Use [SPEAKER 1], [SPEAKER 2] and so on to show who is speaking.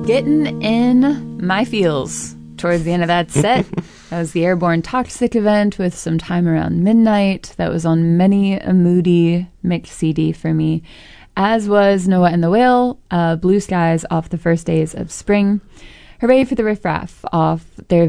[SPEAKER 1] Getting in my feels towards the end of that set. That was the Airborne Toxic event with Some Time Around Midnight. That was on many a moody mixed CD for me, as was Noah and the Whale, Blue Skies off The First Days of Spring. Hooray for the Riff Raff off their